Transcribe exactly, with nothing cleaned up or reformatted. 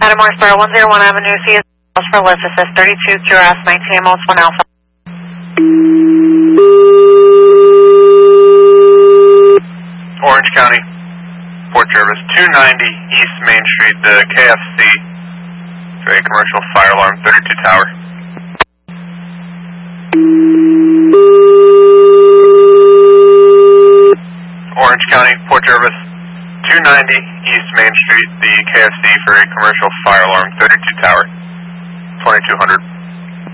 Adam Morrisboro, one oh one Avenue, C S for list, assist thirty-two Q R S, nineteen M O S one Alpha. Orange County, Port Jervis, two ninety East Main Street, the K F C, for a commercial fire alarm, thirty-two Tower. Orange County, Port Jervis, two ninety East Main Street, the K F C for a commercial fire alarm, thirty-two Tower, twenty-two hundred.